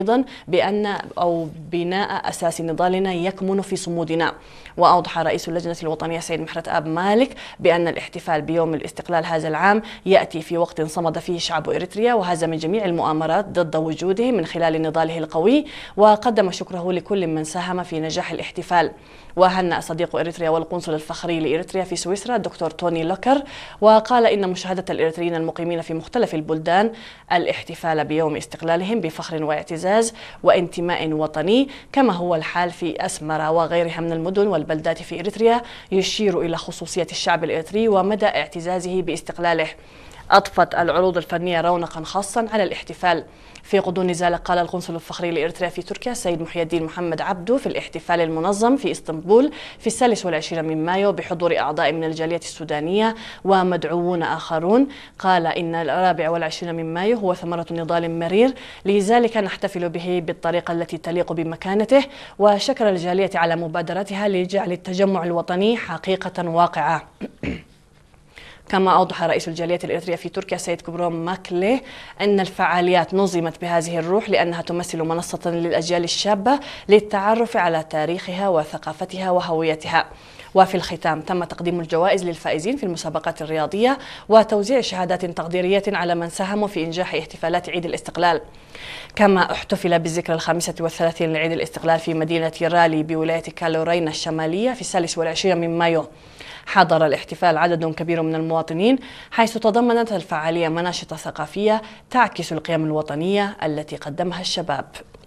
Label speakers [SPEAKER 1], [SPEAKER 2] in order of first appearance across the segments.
[SPEAKER 1] أيضا بناء أساس نضالنا يكمن في صمودنا. وأوضح رئيس اللجنة الوطنية سيد محرت آب مالك بأن الاحتفال بيوم الاستقلال هذا العام يأتي في وقت صمد فيه شعب إريتريا وهزم من جميع المؤامرات ضد وجوده من خلال نضاله القوي، وقدم شكره لكل من ساهم في نجاح الاحتفال. وهنأ صديق إريتريا والقنصل الفخري لإريتريا في سويسرا الدكتور توني لوكر، وقال إن مشاهدة الإريتريين المقيمين في مختلف البلدان الاحتفال بيوم استقلالهم بفخر واعتزاز وانتماء وطني كما هو الحال في أسمرا وغيرها من المدن والبلدات في إريتريا يشير إلى خصوصية الشعب الإريتري ومدى اعتزازه باستقلاله. أضفت العروض الفنية رونقا خاصا على الاحتفال. في غضون نزال قال القنصل الفخري لإريتريا في تركيا السيد محي الدين محمد عبدو في الاحتفال المنظم في اسطنبول في 23 من مايو بحضور أعضاء من الجالية السودانية ومدعوون آخرون، قال إن 24 من مايو هو ثمرة نضال مرير، لذلك نحتفل به بالطريقة التي تليق بمكانته، وشكر الجالية على مبادرتها لجعل التجمع الوطني حقيقة واقعة. كما أوضح رئيس الجالية الإريترية في تركيا السيد كبروم ماكلي أن الفعاليات نظمت بهذه الروح لأنها تمثل منصة للأجيال الشابة للتعرف على تاريخها وثقافتها وهويتها. وفي الختام تم تقديم الجوائز للفائزين في المسابقات الرياضية وتوزيع شهادات تقديرية على من ساهموا في إنجاح احتفالات عيد الاستقلال. كما احتفل بالذكرى 35 لعيد الاستقلال في مدينة رالي بولاية كالورينا الشمالية في 23 من مايو. حضر الاحتفال عدد كبير من المواطنين، حيث تضمنت الفعالية مناشط ثقافية تعكس القيم الوطنية التي قدمها الشباب.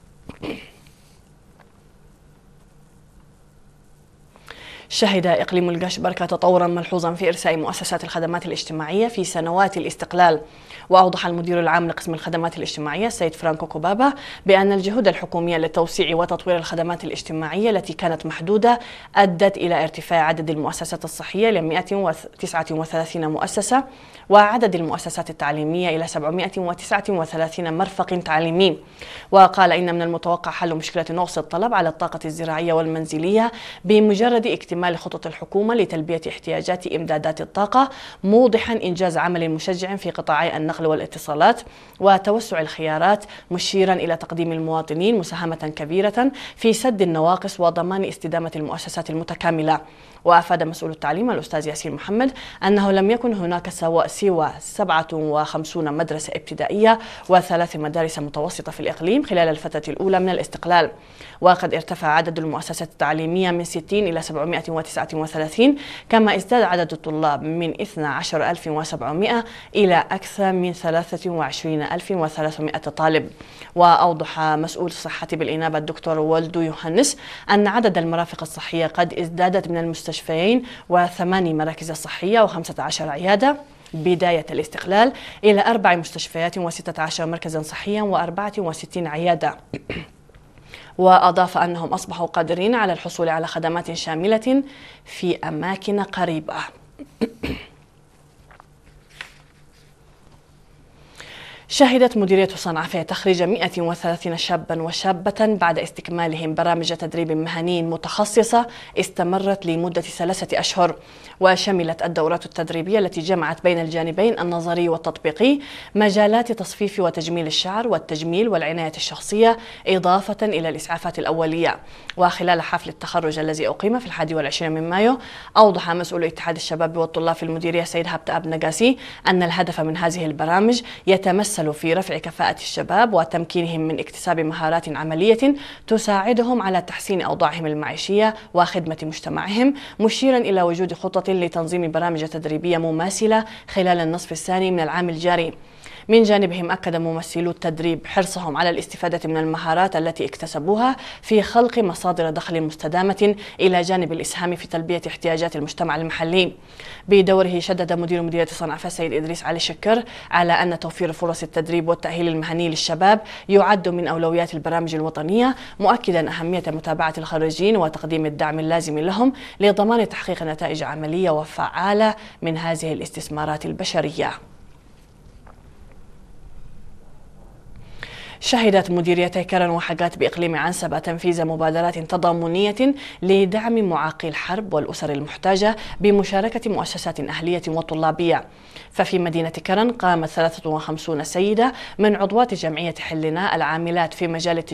[SPEAKER 1] شهد إقليم القشبركة تطورا ملحوظا في إرساء مؤسسات الخدمات الاجتماعية في سنوات الاستقلال. وأوضح المدير العام لقسم الخدمات الاجتماعية السيد فرانكو كوبابا بأن الجهود الحكومية لتوسيع وتطوير الخدمات الاجتماعية التي كانت محدودة أدت إلى ارتفاع عدد المؤسسات الصحية ل 139 مؤسسة، وعدد المؤسسات التعليمية إلى 739 مرفق تعليمي. وقال إن من المتوقع حل مشكلة نقص الطلب على الطاقة الزراعية والمنزلية بمجرد اكتمال خطط الحكومة لتلبية احتياجات إمدادات الطاقة، موضحا إنجاز عمل مشجع في قطاعي النقل والاتصالات وتوسع الخيارات، مشيرا إلى تقديم المواطنين مساهمة كبيرة في سد النواقص وضمان استدامة المؤسسات المتكاملة. وأفاد مسؤول التعليم الأستاذ ياسين محمد أنه لم يكن هناك سوى 57 مدرسة ابتدائية و3 مدارس متوسطة في الإقليم خلال الفترة الأولى من الاستقلال. وقد ارتفع عدد المؤسسات التعليمية من 60 إلى 739، كما ازداد عدد الطلاب من 12,700 إلى أكثر من 23,300 طالب. وأوضح مسؤول الصحة بالإنابة الدكتور والدو يوهانس أن عدد المرافق الصحية قد ازدادت من المستشفيين و8 مراكز صحية و15 عيادة بداية الاستقلال إلى 4 مستشفيات و16 مركزا صحيا و64 عيادة. وأضاف أنهم أصبحوا قادرين على الحصول على خدمات شاملة في أماكن قريبة. شهدت مديرية صنعاء تخريج 130 شابا وشابة بعد استكمالهم برامج تدريب مهني متخصصة استمرت لمدة 3 أشهر، وشملت الدورات التدريبية التي جمعت بين الجانبين النظري والتطبيقي مجالات تصفيف وتجميل الشعر والتجميل والعناية الشخصية، إضافة إلى الإسعافات الأولية. وخلال حفل التخرج الذي أقيم في 21 من مايو، أوضح مسؤول اتحاد الشباب والطلاب في المديرية سيد هبت أب نجاسي أن الهدف من هذه البرامج يتمثل في رفع كفاءة الشباب وتمكينهم من اكتساب مهارات عملية تساعدهم على تحسين أوضاعهم المعيشية وخدمة مجتمعهم، مشيرا إلى وجود خطط لتنظيم برامج تدريبية مماثلة خلال النصف الثاني من العام الجاري. من جانبهم أكد ممثلو التدريب حرصهم على الاستفادة من المهارات التي اكتسبوها في خلق مصادر دخل مستدامة إلى جانب الإسهام في تلبية احتياجات المجتمع المحلي. بدوره شدد مدير مديرية صنعاء السيد إدريس علي شكر على أن توفير فرص التدريب والتأهيل المهني للشباب يعد من أولويات البرامج الوطنية، مؤكدا أهمية متابعة الخريجين وتقديم الدعم اللازم لهم لضمان تحقيق نتائج عملية وفعالة من هذه الاستثمارات البشرية. شهدت مديريتي كرن وحاجات بإقليم عنسبة تنفيذ مبادرات تضامنية لدعم معاقي الحرب والأسر المحتاجة بمشاركة مؤسسات أهلية وطلابية. ففي مدينة كرن قامت 53 سيدة من عضوات جمعية حلنا العاملات في مجال